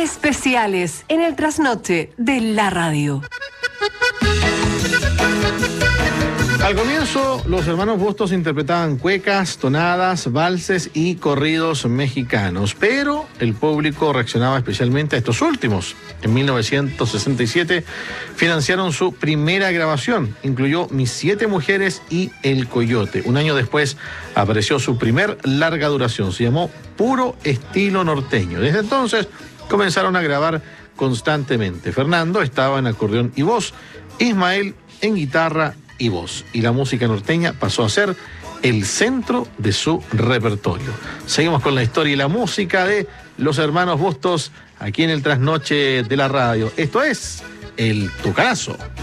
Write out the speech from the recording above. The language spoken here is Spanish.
especiales en el trasnoche de la radio. Al comienzo, los hermanos Bustos interpretaban cuecas, tonadas, valses y corridos mexicanos, pero el público reaccionaba especialmente a estos últimos. En 1967 financiaron su primera grabación, incluyó Mis 7 mujeres y El Coyote. Un año después apareció su primer larga duración, se llamó Puro Estilo Norteño. Desde entonces comenzaron a grabar constantemente. Fernando estaba en acordeón y voz, Ismael en guitarra y voz, y la música norteña pasó a ser el centro de su repertorio. Seguimos con la historia y la música de los hermanos Bustos aquí en el trasnoche de la radio. Esto es El Tucanazo.